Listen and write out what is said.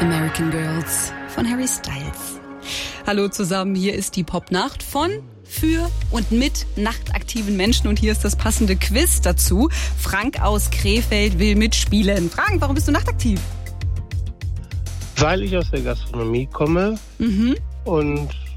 American Girls von Harry Styles. Hallo zusammen, hier ist die Popnacht von, für und mit nachtaktiven Menschen und hier ist das passende Quiz dazu. Frank aus Krefeld will mitspielen. Frank, warum bist du nachtaktiv? Weil ich aus der Gastronomie komme und